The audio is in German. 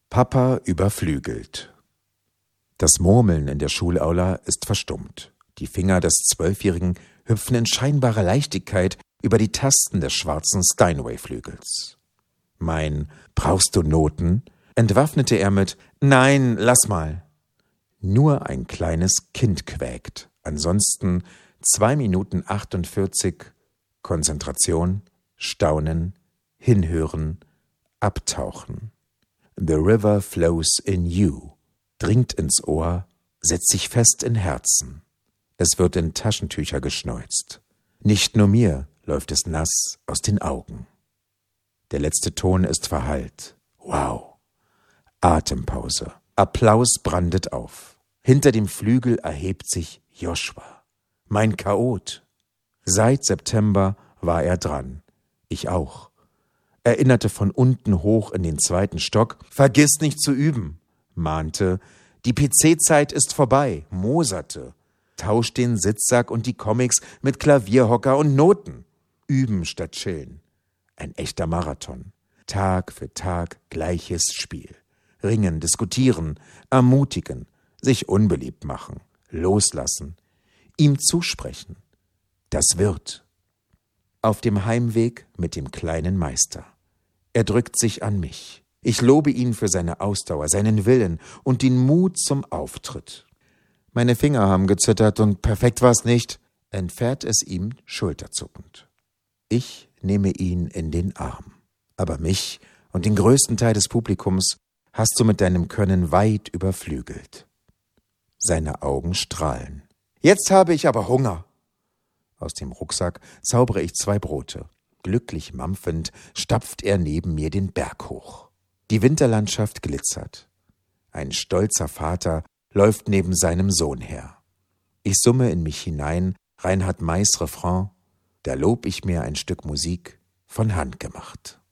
Papa überflügelt. Das Murmeln in der Schulaula ist verstummt. Die Finger des 12-Jährigen hüpfen in scheinbarer Leichtigkeit über die Tasten des schwarzen Steinway-Flügels. Mein »Brauchst du Noten?« entwaffnete er mit »Nein, lass mal«. Nur ein kleines Kind quäkt. Ansonsten 2 Minuten 48 Konzentration, Staunen, Hinhören, Abtauchen. The river flows in you, dringt ins Ohr, setzt sich fest in Herzen. Es wird in Taschentücher geschneuzt. Nicht nur mir läuft es nass aus den Augen. Der letzte Ton ist verhallt. Wow. Atempause. Applaus brandet auf. Hinter dem Flügel erhebt sich Joshua. Mein Chaot. Seit September war er dran. Ich auch. Erinnerte von unten hoch in den 2. Stock. Vergiss nicht zu üben, mahnte. Die PC-Zeit ist vorbei, moserte. Tausch den Sitzsack und die Comics mit Klavierhocker und Noten. Üben statt chillen. Ein echter Marathon. Tag für Tag gleiches Spiel. Ringen, diskutieren, ermutigen, sich unbeliebt machen, loslassen, ihm zusprechen. Das wird. Auf dem Heimweg mit dem kleinen Meister. Er drückt sich an mich. Ich lobe ihn für seine Ausdauer, seinen Willen und den Mut zum Auftritt. Meine Finger haben gezittert und perfekt war's nicht, entfährt es ihm schulterzuckend. Ich nehme ihn in den Arm. Aber mich und den größten Teil des Publikums hast du mit deinem Können weit überflügelt. Seine Augen strahlen. Jetzt habe ich aber Hunger. Aus dem Rucksack zaubere ich 2 Brote. Glücklich mampfend stapft er neben mir den Berg hoch. Die Winterlandschaft glitzert. Ein stolzer Vater läuft neben seinem Sohn her. Ich summe in mich hinein Reinhard Mays Refrain, da lob ich mir ein Stück Musik von Hand gemacht.